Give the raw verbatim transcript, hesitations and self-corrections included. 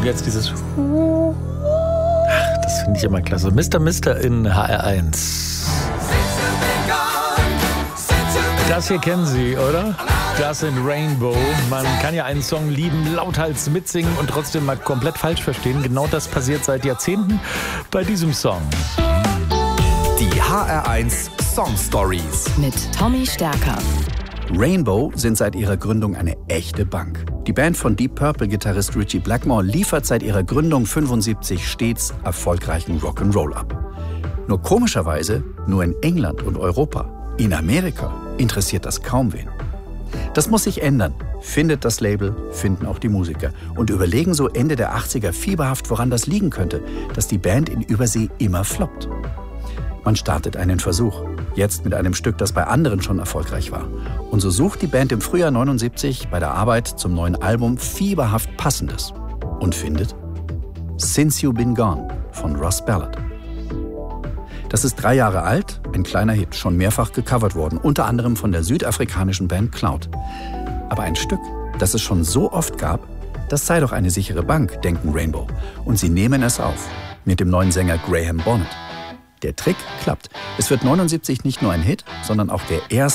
Und jetzt dieses... Ach, das finde ich immer klasse. Mister Mister in H R eins. Das hier kennen Sie, oder? Das sind Rainbow. Man kann ja einen Song lieben, lauthals mitsingen und trotzdem mal komplett falsch verstehen. Genau das passiert seit Jahrzehnten bei diesem Song. Die H R eins Song Stories mit Tommy Stärker. Rainbow sind seit ihrer Gründung eine echte Bank. Die Band von Deep Purple-Gitarrist Ritchie Blackmore liefert seit ihrer Gründung fünfundsiebzig stets erfolgreichen Rock'n'Roll ab. Nur komischerweise nur in England und Europa. In Amerika interessiert das kaum wen. Das muss sich ändern, findet das Label, finden auch die Musiker und überlegen so Ende der achtziger fieberhaft, woran das liegen könnte, dass die Band in Übersee immer floppt. Man startet einen Versuch, jetzt mit einem Stück, das bei anderen schon erfolgreich war. Und so sucht die Band im Frühjahr neunundsiebzig bei der Arbeit zum neuen Album fieberhaft Passendes und findet Since You've Been Gone von Russ Ballard. Das ist drei Jahre alt, ein kleiner Hit, schon mehrfach gecovert worden, unter anderem von der südafrikanischen Band Cloud. Aber ein Stück, das es schon so oft gab, das sei doch eine sichere Bank, denken Rainbow. Und sie nehmen es auf, mit dem neuen Sänger Graham Bonnet. Der Trick klappt. Es wird neunundsiebzig nicht nur ein Hit, sondern auch der erste